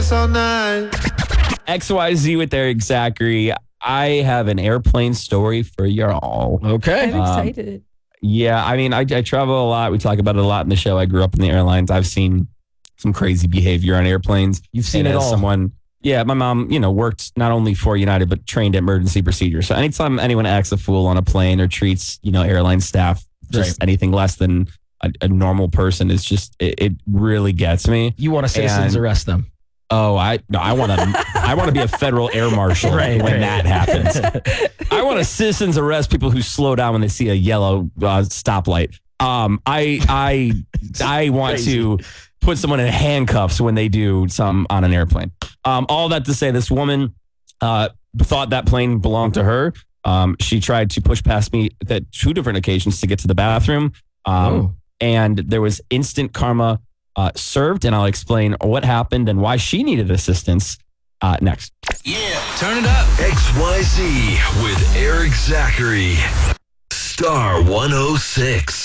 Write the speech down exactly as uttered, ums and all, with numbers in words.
this all night. X Y Z with Eric Zachary. I have an airplane story for y'all. Okay. I'm excited. Um, yeah, I mean, I, I travel a lot. We talk about it a lot in the show. I grew up in the airlines. I've seen some crazy behavior on airplanes. You've seen And it as all. Someone, yeah, my mom, you know, worked not only for United, but trained at emergency procedures. So anytime anyone acts a fool on a plane or treats, you know, airline staff just Right. anything less than a, a normal person, is just, it, it really gets me. You want a citizen's And- arrest them. Oh, I no, I want to. I want to be a federal air marshal Right, when right. that happens. I want to citizens arrest people who slow down when they see a yellow uh, stoplight. Um, I I I want to put someone in handcuffs when they do something on an airplane. Um, all that to say, this woman uh, thought that plane belonged to her. Um, she tried to push past me at two different occasions to get to the bathroom, um, Oh. and there was instant karma. Uh, served, and I'll explain what happened and why she needed assistance uh, next. Yeah, turn it up. X Y Z with Eric Zachary. Star one oh six.